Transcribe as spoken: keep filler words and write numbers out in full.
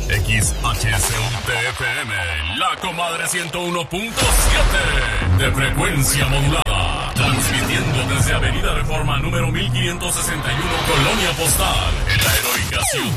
X H C U T F M, La Comadre ciento uno punto siete de frecuencia modulada. Transmitiendo desde Avenida Reforma número mil quinientos sesenta y uno, Colonia Postal, en la heroica ciudad